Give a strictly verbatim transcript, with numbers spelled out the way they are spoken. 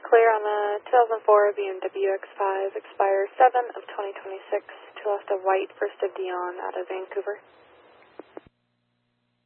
Clear on the two thousand four B M W X five, expires seven of twenty twenty-six, to left of white, first of Dion, out of Vancouver.